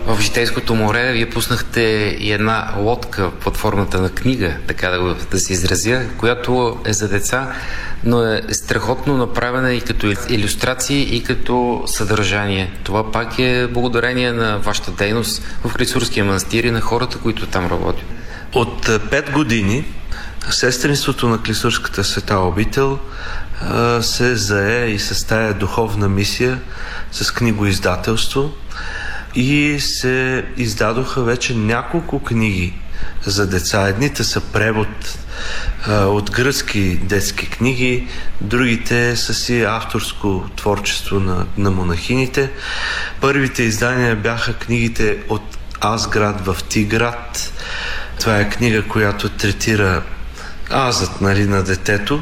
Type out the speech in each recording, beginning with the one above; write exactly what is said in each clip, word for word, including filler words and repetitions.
В Житейското море вие пуснахте и една лодка под формата на книга, така да, да се изразя, която е за деца, но е страхотно направена и като илюстрации, и като съдържание. Това пак е благодарение на вашата дейност в Клисурския манастир и на хората, които там работят. От пет години сестринството на Клисурската света обител се зае и с тая духовна мисия с книгоиздателство и се издадоха вече няколко книги за деца. Едните са превод а, от гръцки детски книги, другите са си авторско творчество на, на монахините. Първите издания бяха книгите от Аз град в Ти град. Това е книга, която третира азът, нали, на детето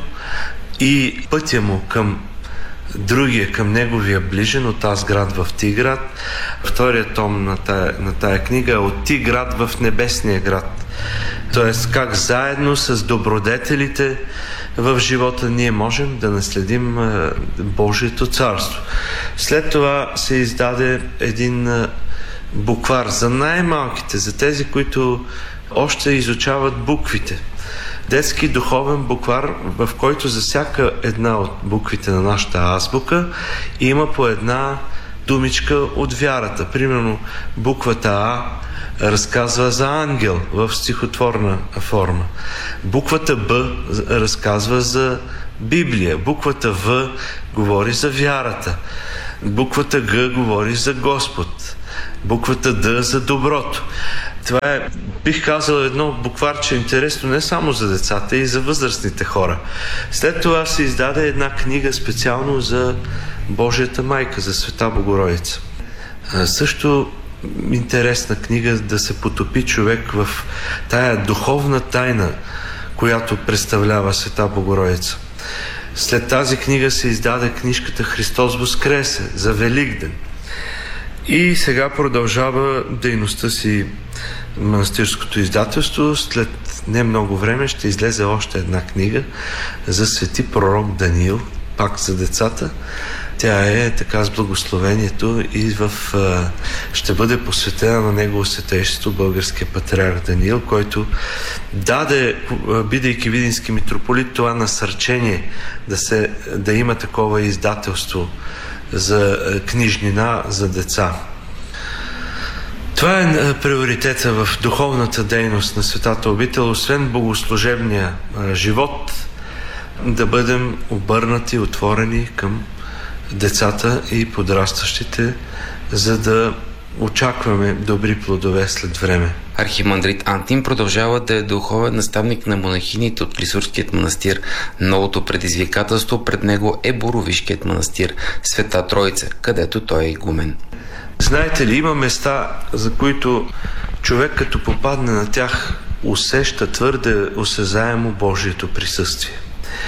и пътя му към другия, към неговия ближен от Аз град в Ти град. Вторият том на тая, на тая книга е От Ти град в небесния град. Тоест как заедно с добродетелите в живота ние можем да наследим Божието царство. След това се издаде един буквар за най-малките, за тези, които още изучават буквите. Детски духовен буквар, в който за всяка една от буквите на нашата азбука има по една думичка от вярата. Примерно буквата А разказва за ангел в стихотворна форма. Буквата Б разказва за Библия. Буквата В говори за вярата. Буквата Г говори за Господ. Буквата Д за доброто. Това е, бих казал, едно букварче интересно не само за децата, и за възрастните хора. След това се издаде една книга специално за Божията майка, за Света Богородица. А, също интересна книга да се потопи човек в тая духовна тайна, която представлява Света Богородица. След тази книга се издаде книжката Христос Воскресе за Великден. И сега продължава дейността си манастирското издателство. След не много време ще излезе още една книга за свети пророк Даниил, пак за децата. Тя е така с благословението и в, ще бъде посветена на негово светейшество българския патриарх Даниил, който даде, бидейки видински митрополит, това насърчение да, се, да има такова издателство за книжнина за деца. Това е приоритета в духовната дейност на Светата обител, освен богослужебния живот, да бъдем обърнати, отворени към децата и подрастващите, за да очакваме добри плодове след време. Архимандрит Антим продължава да е духовен наставник на монахините от Клисурският манастир. Новото предизвикателство пред него е Боровишкият манастир, Света Троица, където той е игумен. Знаете ли, има места, за които човек като попадне на тях усеща твърде осезаемо Божието присъствие.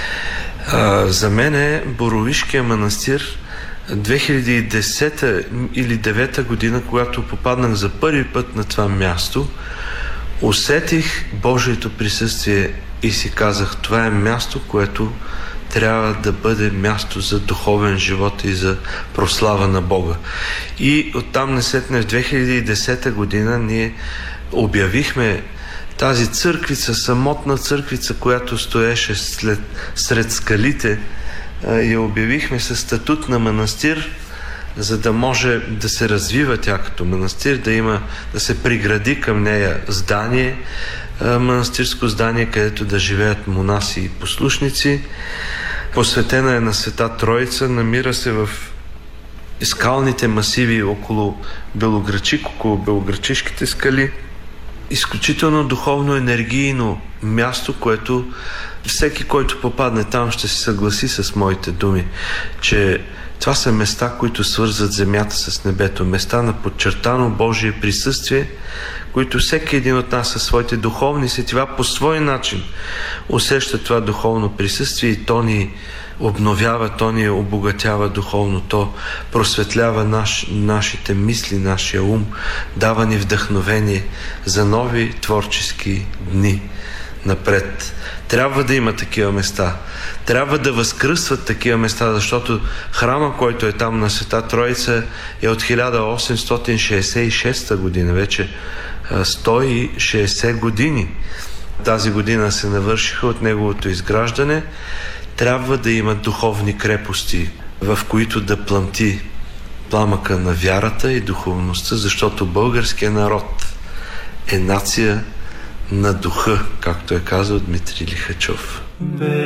А, за мен е Боровишкия манастир две хиляди и десета или девета година, когато попаднах за първи път на това място, усетих Божието присъствие и си казах, това е място, което трябва да бъде място за духовен живот и за прослава на Бога. И оттам насетне в две хиляди и десета година ние обявихме тази църквица, самотна църквица, която стоеше след, сред скалите, я обявихме със статут на манастир, за да може да се развива тя като манастир, да има, да се пригради към нея здание, манастирско здание, където да живеят монаси и послушници. Посветена е на Света Троица, намира се в скалните масиви около Белоградчик, около Белоградчишките скали. Изключително духовно енергийно място, което всеки, който попадне там, ще се съгласи с моите думи, че това са места, които свързват земята с небето, места на подчертано Божие присъствие, които всеки един от нас със своите духовни сетива по свой начин усеща това духовно присъствие и то ни обновява, то ни обогатява духовно, то просветлява наш, нашите мисли, нашия ум, дава ни вдъхновение за нови творчески дни напред. Трябва да има такива места. Трябва да възкръсват такива места, защото храма, който е там на Света Троица, е от хиляда осемстотин шейсет и шеста година, вече сто и шейсет години. Тази година се навършиха от неговото изграждане. Трябва да има духовни крепости, в които да пламти пламъка на вярата и духовността, защото българският народ е нация на духа, както е казал Дмитрий Лихачов.